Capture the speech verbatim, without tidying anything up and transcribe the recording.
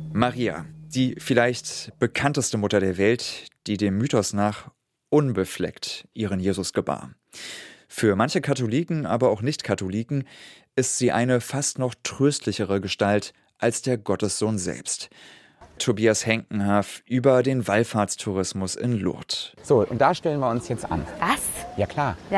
Maria, die vielleicht bekannteste Mutter der Welt, die dem Mythos nach unbefleckt ihren Jesus gebar. Für manche Katholiken, aber auch Nicht-Katholiken, ist sie eine fast noch tröstlichere Gestalt als der Gottessohn selbst. Tobias Henkenhaf über den Wallfahrtstourismus in Lourdes. So, und da stellen wir uns jetzt an. Was? Ja klar. Ja,